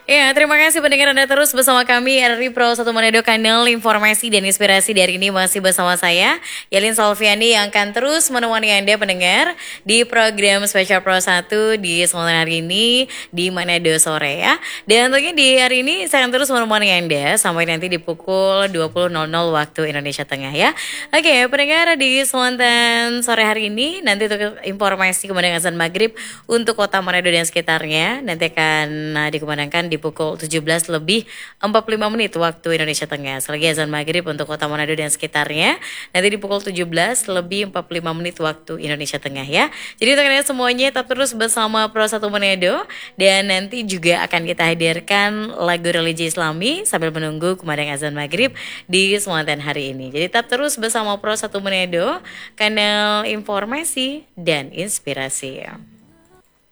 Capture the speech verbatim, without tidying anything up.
Ya, terima kasih pendengar Anda terus bersama kami R R I Pro satu Manado, kanal informasi dan inspirasi. Dari ini masih bersama saya Yelin Solviani yang akan terus menemani Anda pendengar di program spesial Pro satu di semalam hari ini di Manado sore ya. Dan tentunya di hari ini saya akan terus menemani Anda sampai nanti di pukul dua puluh nol nol waktu Indonesia Tengah ya. Oke, pendengar di Selatan sore hari ini nanti untuk informasi kemudian azan maghrib untuk kota Manado dan sekitarnya nanti akan uh, dikumandangkan di pukul tujuh belas lebih empat puluh lima menit waktu Indonesia Tengah. Selagi azan maghrib untuk kota Manado dan sekitarnya nanti di pukul tujuh belas lebih empat puluh lima menit waktu Indonesia Tengah ya. Jadi untuk kalian semuanya tetap terus bersama Pro satu Manado dan nanti juga akan kita hadirkan lagu religi Islami sambil menunggu kumandang azan maghrib di Selatan hari ini. Jadi tetap terus bersama Pro satu Manado, kanal informasi dan inspirasi.